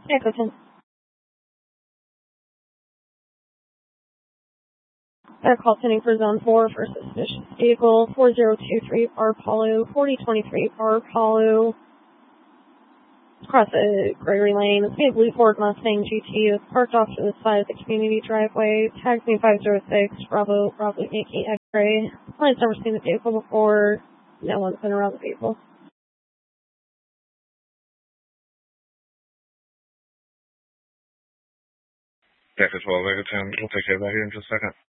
Echo 10. Call sending for Zone 4 for suspicious vehicle 4023 Bar Palo, 4023 Bar Palo. Across the Gregory Lane. It's a blue Ford Mustang GT. It's parked off to the side of the community driveway. Tags me 506 Bravo Yankee X-ray. Client's never seen the vehicle before. No one's been around the vehicle. Texas 12, Echo 10. We'll take care of that here in just a second.